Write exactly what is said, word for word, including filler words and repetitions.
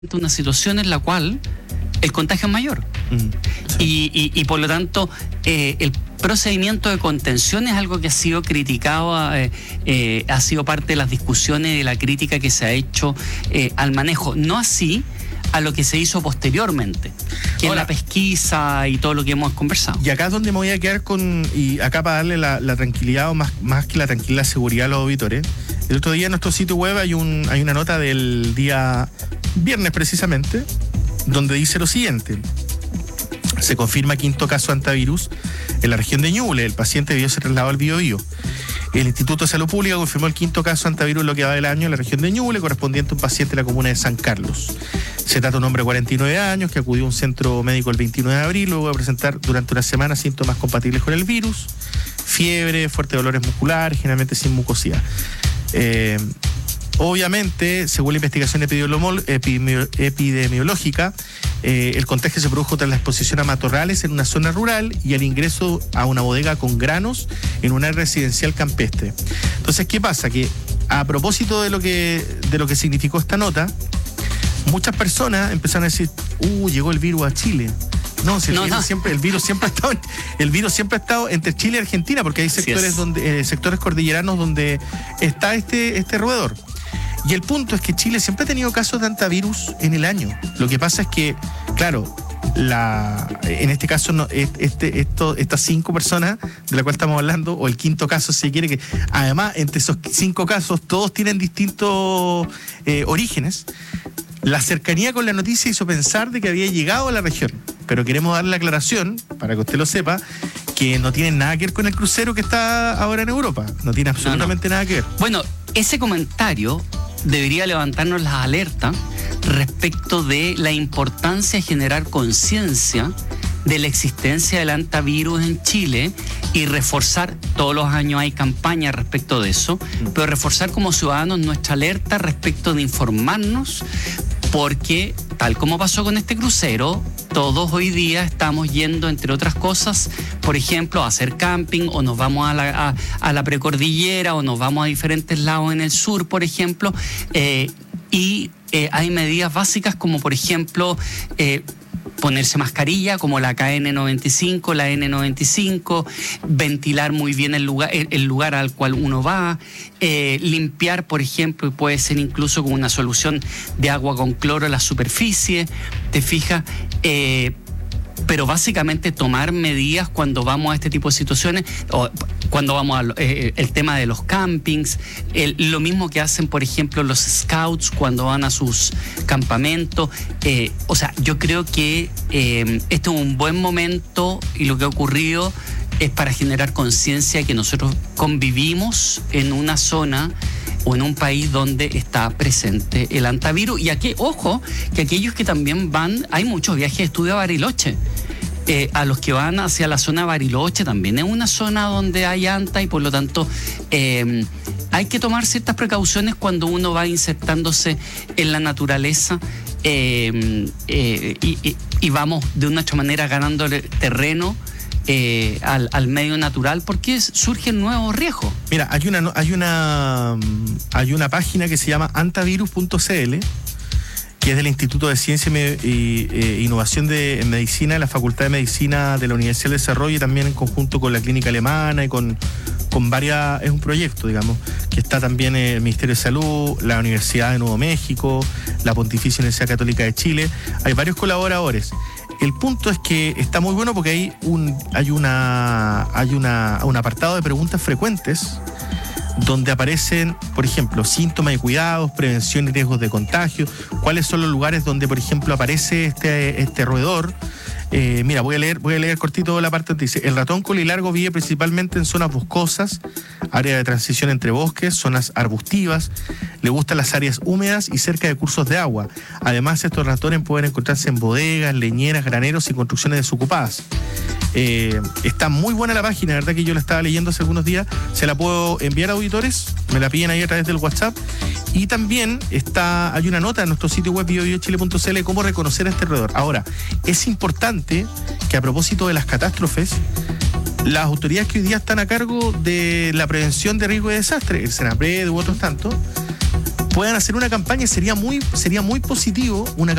una situación en la cual el contagio es mayor. Mm, sí. y, y, y por lo tanto eh, el procedimiento de contención es algo que ha sido criticado, eh, eh, ha sido parte de las discusiones, de la crítica que se ha hecho eh, al manejo, no así a lo que se hizo posteriormente, que Ahora, es la pesquisa y todo lo que hemos conversado. Y acá es donde me voy a quedar con, y acá para darle la, la tranquilidad, o más, más que la tranquilidad, seguridad a los auditores. El otro día en nuestro sitio web hay, un, hay una nota del día viernes precisamente, donde dice lo siguiente: se confirma quinto caso de antivirus en la región de Ñuble. El paciente debió ser trasladado al Biobío. El Instituto de Salud Pública confirmó el quinto caso de antivirus en lo que va del año en la región de Ñuble, correspondiente a un paciente de la comuna de San Carlos. Se trata de un hombre de cuarenta y nueve años que acudió a un centro médico el veintinueve de abril, luego de presentar durante una semana síntomas compatibles con el virus: fiebre, fuertes dolores musculares, generalmente sin mucosidad. Eh, Obviamente, según la investigación epidemiológica, eh, el contagio se produjo tras la exposición a matorrales en una zona rural y el ingreso a una bodega con granos en una residencial campestre. Entonces, ¿qué pasa? Que a propósito de lo que, de lo que significó esta nota, muchas personas empezaron a decir: uh, llegó el virus a Chile. No, si el, no, virus no. Siempre, el virus siempre ha estado, el virus siempre ha estado entre Chile y Argentina, porque hay sectores donde, eh, sectores cordilleranos donde está este, este roedor. Y el punto es que Chile siempre ha tenido casos de antivirus en el año. Lo que pasa es que, claro, la, en este caso, no, este, esto, estas cinco personas de las cuales estamos hablando, o el quinto caso, si se quiere, que además entre esos cinco casos todos tienen distintos eh, orígenes. La cercanía con la noticia hizo pensar de que había llegado a la región, pero queremos darle la aclaración, para que usted lo sepa, que no tiene nada que ver con el crucero que está ahora en Europa. No tiene absolutamente no, no. nada que ver. Bueno, ese comentario debería levantarnos las alertas respecto de la importancia de generar conciencia de la existencia del antivirus en Chile y reforzar, todos los años hay campañas respecto de eso, pero reforzar como ciudadanos nuestra alerta respecto de informarnos, porque tal como pasó con este crucero, todos hoy día estamos yendo, entre otras cosas, por ejemplo, a hacer camping, o nos vamos a la, a, a la precordillera, o nos vamos a diferentes lados en el sur, por ejemplo, eh, y eh, hay medidas básicas como, por ejemplo, eh, ponerse mascarilla como la K N noventa y cinco, la N noventa y cinco, ventilar muy bien el lugar, el, el lugar al cual uno va, eh, limpiar, por ejemplo, y puede ser incluso con una solución de agua con cloro la superficie, ¿te fijas? Eh, pero básicamente tomar medidas cuando vamos a este tipo de situaciones, o cuando vamos al eh, el tema de los campings, el, lo mismo que hacen, por ejemplo, los scouts cuando van a sus campamentos. Eh, o sea, yo creo que eh, este es un buen momento, y lo que ha ocurrido es para generar conciencia de que nosotros convivimos en una zona o en un país donde está presente el antivirus. Y aquí, ojo, que aquellos que también van, hay muchos viajes de estudio a Bariloche. Eh, a los que van hacia la zona de Bariloche también es una zona donde hay anta, y por lo tanto eh, hay que tomar ciertas precauciones cuando uno va insertándose en la naturaleza eh, eh, y, y, y vamos de una otra manera ganando terreno Eh, al, al medio natural, porque surgen nuevos riesgos. Mira, hay una hay una hay una página que se llama antivirus punto c l, que es del Instituto de Ciencia y e Innovación de Medicina de la Facultad de Medicina de la Universidad del Desarrollo, y también en conjunto con la Clínica Alemana y con, con varias, es un proyecto, digamos, que está también el Ministerio de Salud, la Universidad de Nuevo México, la Pontificia Universidad Católica de Chile. Hay varios colaboradores. El punto es que está muy bueno porque hay un hay una hay una un apartado de preguntas frecuentes donde aparecen, por ejemplo, síntomas y cuidados, prevención y riesgos de contagio, cuáles son los lugares donde, por ejemplo, aparece este este roedor. Eh, mira, voy a leer voy a leer cortito la parte donde dice: el ratón colilargo vive principalmente en zonas boscosas, áreas de transición entre bosques, zonas arbustivas, le gustan las áreas húmedas y cerca de cursos de agua. Además, estos ratones pueden encontrarse en bodegas, leñeras, graneros y construcciones desocupadas. Eh, está muy buena la página, la verdad que yo la estaba leyendo hace algunos días, se la puedo enviar a auditores, me la piden ahí a través del WhatsApp. Y también está, hay una nota en nuestro sitio web bio bio chile punto c l de cómo reconocer a este roedor. Ahora, es importante que, a propósito de las catástrofes, las autoridades que hoy día están a cargo de la prevención de riesgo de desastre, el SENAPRED u otros tantos, puedan hacer una campaña. Sería muy, sería muy positivo una